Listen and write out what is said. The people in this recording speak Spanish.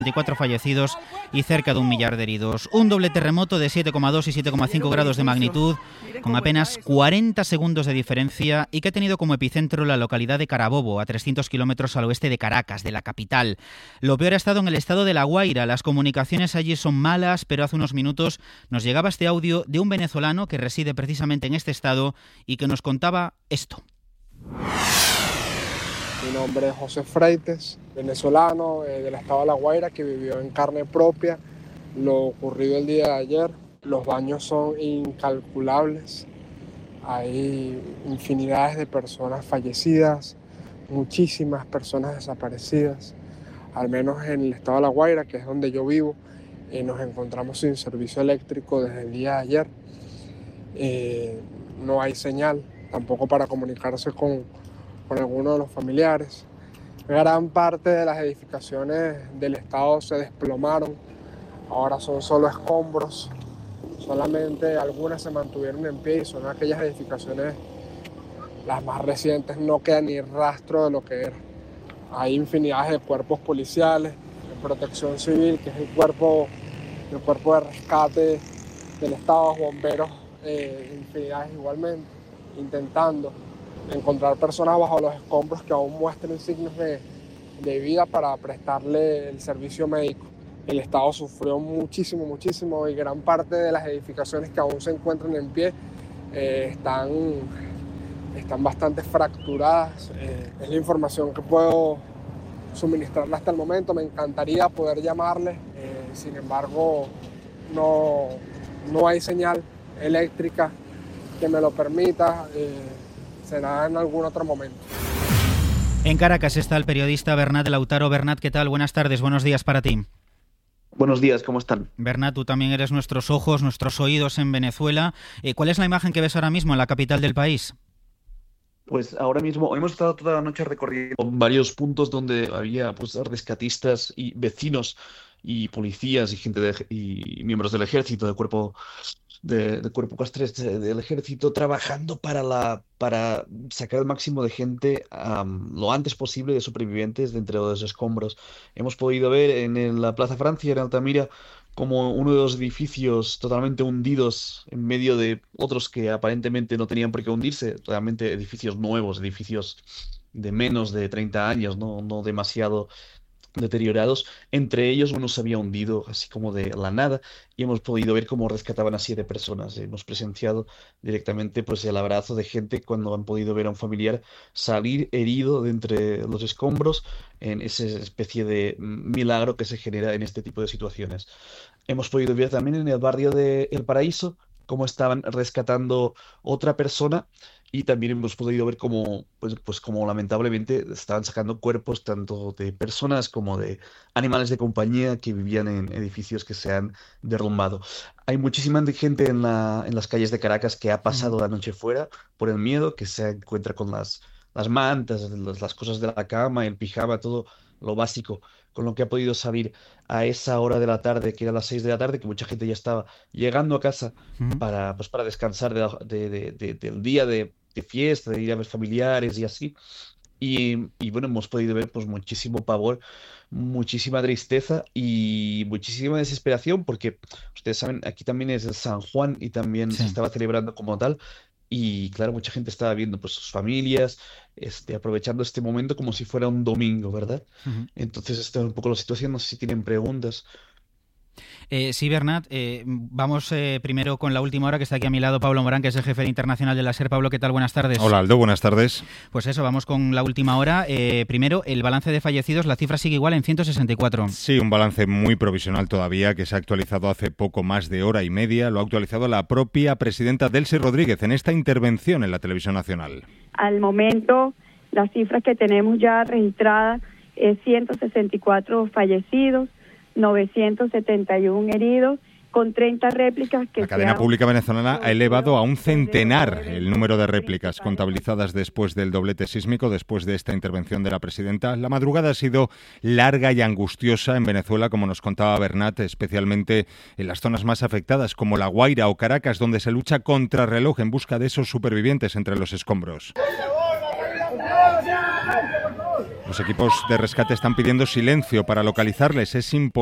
24 fallecidos y cerca de 1 millar de heridos. Un doble terremoto de 7,2 y 7,5 grados de magnitud, con apenas 40 segundos de diferencia, y que ha tenido como epicentro la localidad de Carabobo, a 300 kilómetros al oeste de Caracas, de la capital. Lo peor ha estado en el estado de La Guaira. Las comunicaciones allí son malas, pero hace unos minutos nos llegaba este audio de un venezolano que reside precisamente en este estado y que nos contaba esto. Mi nombre es José Freites, venezolano del estado de La Guaira, que vivió en carne propia lo ocurrido el día de ayer. Los daños son incalculables, hay infinidades de personas fallecidas, muchísimas personas desaparecidas. Al menos en el estado de La Guaira, que es donde yo vivo, nos encontramos sin servicio eléctrico desde el día de ayer. No hay señal, tampoco para comunicarse con alguno de los familiares. Gran parte de las edificaciones del estado se desplomaron, ahora son solo escombros, solamente algunas se mantuvieron en pie y son aquellas edificaciones, las más recientes, no queda ni rastro de lo que era. Hay infinidades de cuerpos policiales, de protección civil, que es el cuerpo de rescate del estado, bomberos, infinidades igualmente, intentando encontrar personas bajo los escombros que aún muestren signos de vida para prestarle el servicio médico. El estado sufrió muchísimo y gran parte de las edificaciones que aún se encuentran en pie están bastante fracturadas. Es la información que puedo suministrarle hasta el momento. Me encantaría poder llamarle, sin embargo no hay señal eléctrica que me lo permita. Será en algún otro momento. En Caracas está el periodista Bernat Lautaro. Bernat, ¿qué tal? Buenas tardes, buenos días para ti. Buenos días, ¿cómo están? Bernat, tú también eres nuestros ojos, nuestros oídos en Venezuela. ¿Cuál es la imagen que ves ahora mismo en la capital del país? Pues ahora mismo hemos estado toda la noche recorriendo varios puntos donde había rescatistas y vecinos y policías y gente y miembros del ejército, del cuerpo castres del ejército, trabajando para sacar el máximo de gente lo antes posible, de supervivientes de entre los escombros. Hemos podido ver en la Plaza Francia, en Altamira, como uno de los edificios totalmente hundidos en medio de otros que aparentemente no tenían por qué hundirse, realmente edificios nuevos, edificios de menos de 30 años, no demasiado deteriorados. Entre ellos uno se había hundido así como de la nada y hemos podido ver cómo rescataban a 7 personas. Hemos presenciado directamente pues el abrazo de gente cuando han podido ver a un familiar salir herido de entre los escombros, en esa especie de milagro que se genera en este tipo de situaciones. Hemos podido ver también en el barrio de El Paraíso cómo estaban rescatando otra persona. Y también hemos podido ver cómo, como lamentablemente estaban sacando cuerpos tanto de personas como de animales de compañía que vivían en edificios que se han derrumbado. Hay muchísima gente en las calles de Caracas que ha pasado la noche fuera por el miedo, que se encuentra con las mantas, las cosas de la cama, el pijama, todo lo básico, con lo que ha podido salir a esa hora de la tarde, que era las 6 de la tarde, que mucha gente ya estaba llegando a casa para descansar del día de fiesta, de ir a ver familiares y así. Y bueno, hemos podido ver pues muchísimo pavor, muchísima tristeza y muchísima desesperación, porque ustedes saben, aquí también es el San Juan y también se estaba celebrando como tal. Y claro, mucha gente estaba viendo pues sus familias, aprovechando este momento como si fuera un domingo, ¿verdad? Entonces esta es un poco la situación, no sé si tienen preguntas. Sí, Bernat, vamos primero con la última hora, que está aquí a mi lado Pablo Morán, que es el jefe internacional de la SER. Pablo, ¿qué tal? Buenas tardes. Hola, Aldo, buenas tardes. Pues eso, vamos con la última hora. Primero, el balance de fallecidos, la cifra sigue igual en 164. Sí, un balance muy provisional todavía, que se ha actualizado hace poco más de hora y media. Lo ha actualizado la propia presidenta Delcy Rodríguez en esta intervención en la televisión nacional. Al momento, las cifras que tenemos ya registradas es 164 fallecidos, 971 heridos, con 30 réplicas que... La cadena pública venezolana ha elevado a un centenar el número de réplicas contabilizadas después del doblete sísmico, después de esta intervención de la presidenta. La madrugada ha sido larga y angustiosa en Venezuela, como nos contaba Bernat, especialmente en las zonas más afectadas, como La Guaira o Caracas, donde se lucha contra reloj en busca de esos supervivientes entre los escombros. Los equipos de rescate están pidiendo silencio para localizarles. Es imposible